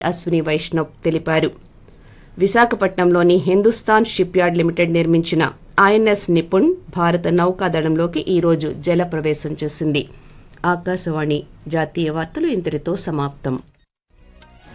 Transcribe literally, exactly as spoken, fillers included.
అశ్విని వైష్ణవ్ తెలిపారు. విశాఖపట్నంలోని Hindustan ship yard limited నిర్మించిన ఐఎన్ఎస్ నిపుణ్ భారత నౌకాదళంలోకి ఈ రోజు జల ప్రవేశం చేసింది. ఆకాశవాణి జాతీయ వార్తలు ఇంతటితో సమాప్తం.